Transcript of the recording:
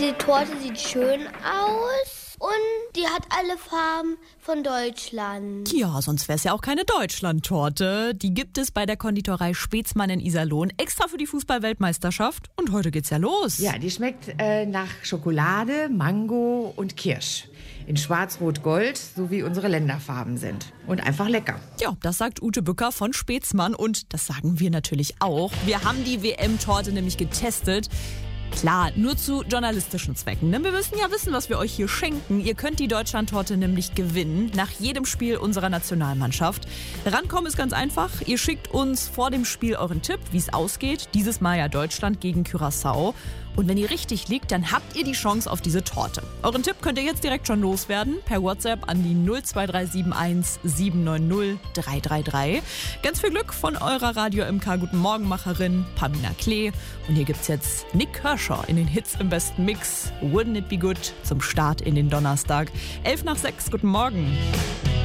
Die Torte sieht schön aus und die hat alle Farben von Deutschland. Ja, sonst wäre es ja auch keine Deutschland-Torte. Die gibt es bei der Konditorei Spetzmann in Iserlohn, extra für die Fußball-Weltmeisterschaft. Und heute geht's ja los. Ja, die schmeckt nach Schokolade, Mango und Kirsch. In Schwarz-Rot-Gold, so wie unsere Länderfarben sind. Und einfach lecker. Ja, das sagt Ute Bücker von Spetzmann und das sagen wir natürlich auch. Wir haben die WM-Torte nämlich getestet. Klar, nur zu journalistischen Zwecken. Denn wir müssen ja wissen, was wir euch hier schenken. Ihr könnt die Deutschland-Torte nämlich gewinnen, nach jedem Spiel unserer Nationalmannschaft. Rankommen ist ganz einfach. Ihr schickt uns vor dem Spiel euren Tipp, wie es ausgeht. Dieses Mal ja Deutschland gegen Curaçao. Und wenn ihr richtig liegt, dann habt ihr die Chance auf diese Torte. Euren Tipp könnt ihr jetzt direkt schon loswerden. Per WhatsApp an die 02371 790 333. Ganz viel Glück von eurer Radio MK Guten Morgenmacherin Pamina Klee. Und hier gibt's jetzt Nick Kershaw in den Hits im besten Mix. Wouldn't it be good zum Start in den Donnerstag. 5:11. Guten Morgen.